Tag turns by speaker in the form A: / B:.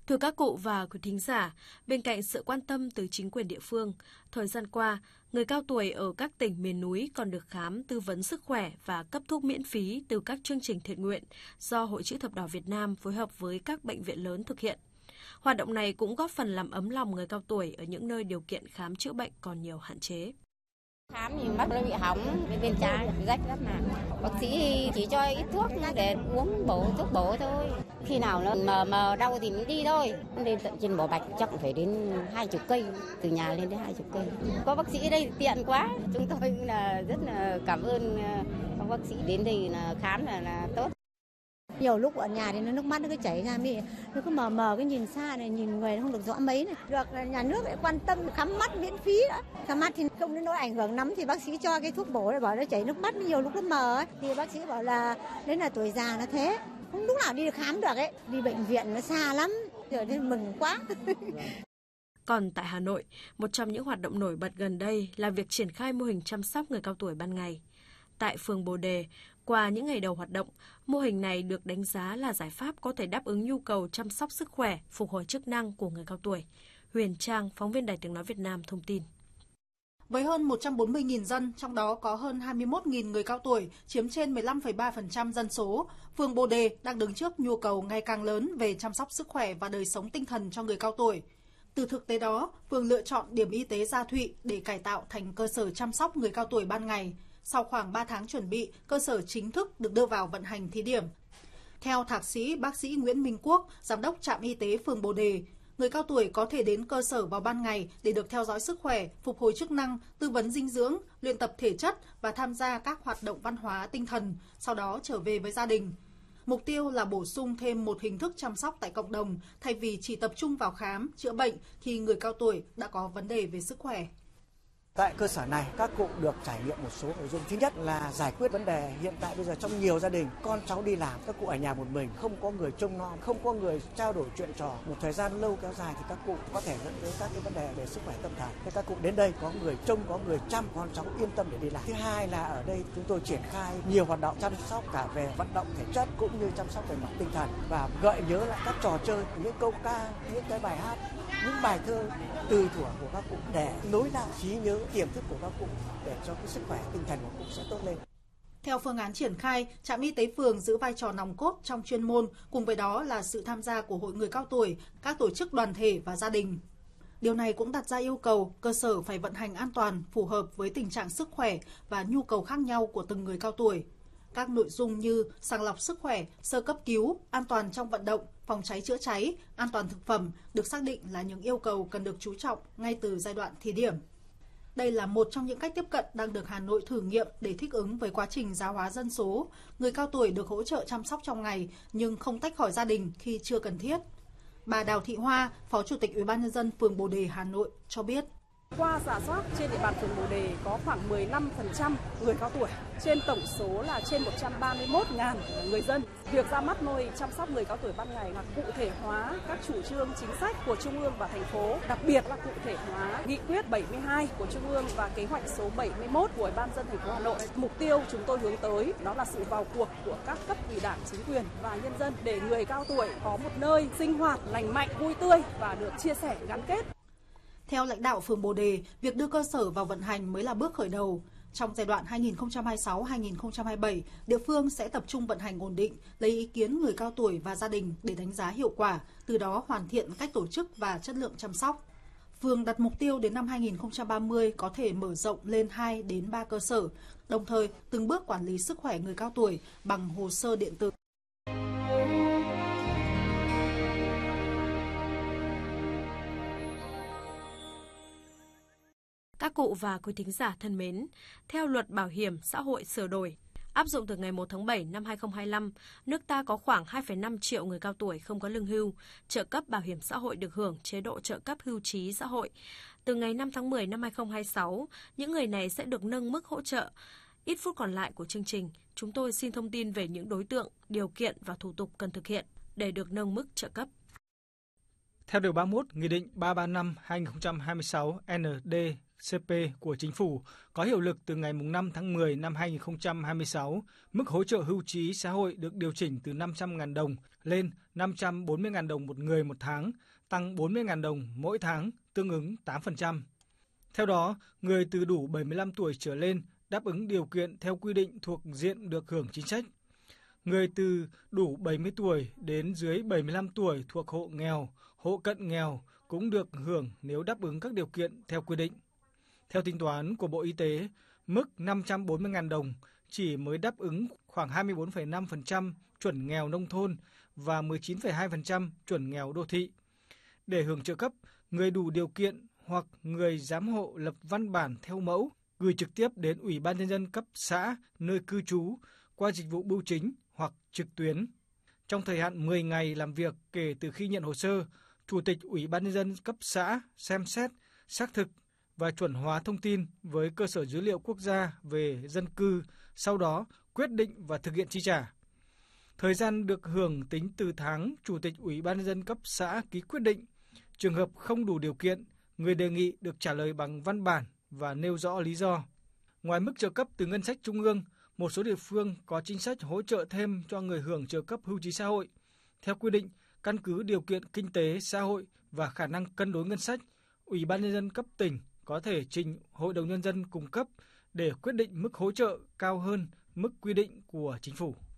A: Thưa các cụ và quý thính giả, bên cạnh sự quan tâm từ chính quyền địa phương, thời gian qua, người cao tuổi ở các tỉnh miền núi còn được khám, tư vấn sức khỏe và cấp thuốc miễn phí từ các chương trình thiện nguyện do Hội Chữ Thập Đỏ Việt Nam phối hợp với các bệnh viện lớn thực hiện. Hoạt động này cũng góp phần làm ấm lòng người cao tuổi ở những nơi điều kiện khám chữa bệnh còn nhiều hạn chế.
B: Khám thì mắt nó bị hỏng, bên trái rách lắm mà. Bác sĩ chỉ cho ít thuốc để uống thuốc bổ thôi. Khi nào nó mờ đau thì mới đi thôi. Lên tận trên Bò Bạch chắc phải đến 20 cây, từ nhà lên đến 20 cây. Có bác sĩ ở đây tiện quá. Chúng tôi là rất là cảm ơn các bác sĩ đến đây là khám là tốt.
C: Nhiều lúc ở nhà thì nước mắt nó cứ chảy ra, nó cứ mờ mờ, cái nhìn xa này, nhìn người nó không được rõ mấy này. Được nhà nước lại quan tâm khám mắt miễn phí nữa. Khám mắt thì không đến nỗi ảnh hưởng lắm thì bác sĩ cho cái thuốc bổ để bảo nó chảy nước mắt, nhiều lúc nó mờ ấy. Thì bác sĩ bảo là đến là tuổi già nó thế, không lúc nào đi được khám được ấy. Đi bệnh viện nó xa lắm, giờ nên mừng quá.
A: Còn tại Hà Nội, một trong những hoạt động nổi bật gần đây là việc triển khai mô hình chăm sóc người cao tuổi ban ngày. Tại phường Bồ Đề, qua những ngày đầu hoạt động, mô hình này được đánh giá là giải pháp có thể đáp ứng nhu cầu chăm sóc sức khỏe, phục hồi chức năng của người cao tuổi. Huyền Trang, phóng viên Đài Tiếng nói Việt Nam thông tin.
D: Với hơn 140.000 dân, trong đó có hơn 21.000 người cao tuổi, chiếm trên 15,3% dân số, phường Bồ Đề đang đứng trước nhu cầu ngày càng lớn về chăm sóc sức khỏe và đời sống tinh thần cho người cao tuổi. Từ thực tế đó, phường lựa chọn điểm y tế Gia Thụy để cải tạo thành cơ sở chăm sóc người cao tuổi ban ngày. Sau khoảng 3 tháng chuẩn bị, cơ sở chính thức được đưa vào vận hành thí điểm. Theo thạc sĩ bác sĩ Nguyễn Minh Quốc, giám đốc trạm y tế phường Bồ Đề, người cao tuổi có thể đến cơ sở vào ban ngày để được theo dõi sức khỏe, phục hồi chức năng, tư vấn dinh dưỡng, luyện tập thể chất và tham gia các hoạt động văn hóa tinh thần, sau đó trở về với gia đình. Mục tiêu là bổ sung thêm một hình thức chăm sóc tại cộng đồng thay vì chỉ tập trung vào khám, chữa bệnh khi người cao tuổi đã có vấn đề về sức khỏe.
E: Tại cơ sở này, các cụ được trải nghiệm một số nội dung. Thứ nhất là giải quyết vấn đề hiện tại bây giờ trong nhiều gia đình, con cháu đi làm, các cụ ở nhà một mình, không có người trông nom, không có người trao đổi chuyện trò. Một thời gian lâu kéo dài thì các cụ có thể dẫn đến các cái vấn đề về sức khỏe tâm thần. Thế các cụ đến đây có người trông, có người chăm, con cháu yên tâm để đi làm. Thứ hai là ở đây chúng tôi triển khai nhiều hoạt động chăm sóc cả về vận động thể chất cũng như chăm sóc về mặt tinh thần và gợi nhớ lại các trò chơi, những câu ca, những cái bài hát, những bài thơ từ thuở của các cụ để nối lại trí nhớ tiềm thức của các cụ để cho cái sức khỏe tinh thần của cụ sẽ tốt lên.
D: Theo phương án triển khai, trạm y tế phường giữ vai trò nòng cốt trong chuyên môn, cùng với đó là sự tham gia của hội người cao tuổi, các tổ chức đoàn thể và gia đình. Điều này cũng đặt ra yêu cầu cơ sở phải vận hành an toàn, phù hợp với tình trạng sức khỏe và nhu cầu khác nhau của từng người cao tuổi. Các nội dung như sàng lọc sức khỏe, sơ cấp cứu, an toàn trong vận động, phòng cháy chữa cháy, an toàn thực phẩm được xác định là những yêu cầu cần được chú trọng ngay từ giai đoạn thí điểm. Đây là một trong những cách tiếp cận đang được Hà Nội thử nghiệm để thích ứng với quá trình già hóa dân số. Người cao tuổi được hỗ trợ chăm sóc trong ngày nhưng không tách khỏi gia đình khi chưa cần thiết. Bà Đào Thị Hoa, Phó Chủ tịch Ủy ban nhân dân phường Bồ Đề, Hà Nội cho biết.
F: Qua rà soát trên địa bàn phường Bồ Đề có khoảng 15% người cao tuổi, trên tổng số là trên 131.000 người dân. Việc ra mắt mô hình chăm sóc người cao tuổi ban ngày là cụ thể hóa các chủ trương chính sách của Trung ương và thành phố, đặc biệt là cụ thể hóa nghị quyết 72 của Trung ương và kế hoạch số 71 của Ủy ban nhân dân thành phố Hà Nội. Mục tiêu chúng tôi hướng tới đó là sự vào cuộc của các cấp ủy Đảng, chính quyền và nhân dân để người cao tuổi có một nơi sinh hoạt lành mạnh, vui tươi và được chia sẻ gắn kết.
D: Theo lãnh đạo phường Bồ Đề, việc đưa cơ sở vào vận hành mới là bước khởi đầu. Trong giai đoạn 2026-2027, địa phương sẽ tập trung vận hành ổn định, lấy ý kiến người cao tuổi và gia đình để đánh giá hiệu quả, từ đó hoàn thiện cách tổ chức và chất lượng chăm sóc. Phường đặt mục tiêu đến năm 2030 có thể mở rộng lên 2 đến 3 cơ sở, đồng thời từng bước quản lý sức khỏe người cao tuổi bằng hồ sơ điện tử.
A: Các cụ và quý thính giả thân mến, theo Luật Bảo hiểm xã hội sửa đổi, áp dụng từ ngày 1 tháng 7 năm 2025, nước ta có khoảng 2,5 triệu người cao tuổi không có lương hưu, trợ cấp bảo hiểm xã hội được hưởng chế độ trợ cấp hưu trí xã hội. Từ ngày 5 tháng 10 năm 2026, những người này sẽ được nâng mức hỗ trợ. Ít phút còn lại của chương trình, chúng tôi xin thông tin về những đối tượng, điều kiện và thủ tục cần thực hiện để được nâng mức trợ cấp.
G: Theo điều 31 Nghị định 335/2026 ND CP của Chính phủ có hiệu lực từ ngày 5 tháng 10 năm 2026, mức hỗ trợ hưu trí xã hội được điều chỉnh từ 500.000 đồng lên 540.000 đồng một người một tháng, tăng 40.000 đồng mỗi tháng, tương ứng 8%. Theo đó, người từ đủ 75 tuổi trở lên đáp ứng điều kiện theo quy định thuộc diện được hưởng chính sách. Người từ đủ 70 tuổi đến dưới 75 tuổi thuộc hộ nghèo, hộ cận nghèo cũng được hưởng nếu đáp ứng các điều kiện theo quy định. Theo tính toán của Bộ Y tế, mức 540.000 đồng chỉ mới đáp ứng khoảng 24,5% chuẩn nghèo nông thôn và 19,2% chuẩn nghèo đô thị. Để hưởng trợ cấp, người đủ điều kiện hoặc người giám hộ lập văn bản theo mẫu gửi trực tiếp đến Ủy ban Nhân dân cấp xã nơi cư trú qua dịch vụ bưu chính hoặc trực tuyến. Trong thời hạn 10 ngày làm việc kể từ khi nhận hồ sơ, Chủ tịch Ủy ban Nhân dân cấp xã xem xét, xác thực và chuẩn hóa thông tin với cơ sở dữ liệu quốc gia về dân cư, sau đó quyết định và thực hiện chi trả. Thời gian được hưởng tính từ tháng Chủ tịch Ủy ban Nhân dân cấp xã ký quyết định. Trường hợp không đủ điều kiện, người đề nghị được trả lời bằng văn bản và nêu rõ lý do. Ngoài mức trợ cấp từ ngân sách trung ương, một số địa phương có chính sách hỗ trợ thêm cho người hưởng trợ cấp hưu trí xã hội. Theo quy định, căn cứ điều kiện kinh tế, xã hội và khả năng cân đối ngân sách, Ủy ban Nhân dân cấp tỉnh có thể trình Hội đồng Nhân dân cung cấp để quyết định mức hỗ trợ cao hơn mức quy định của Chính phủ.